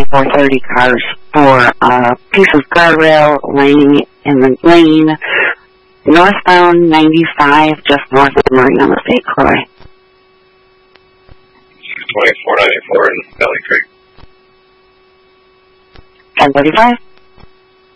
2430 cars for a piece of guardrail laying in the lane northbound 95 just north of Marina State Croy. 2494 in Valley Creek. 1035.